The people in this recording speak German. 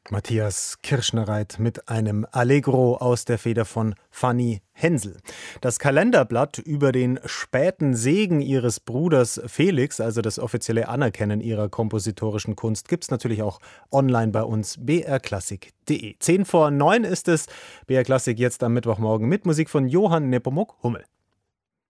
Matthias Kirschnereit mit einem Allegro aus der Feder von Fanny Hensel. Das Kalenderblatt über den späten Segen ihres Bruders Felix, also das offizielle Anerkennen ihrer kompositorischen Kunst, gibt es natürlich auch online bei uns, brklassik.de. 8:50 ist es. BR Klassik jetzt am Mittwochmorgen mit Musik von Johann Nepomuk Hummel.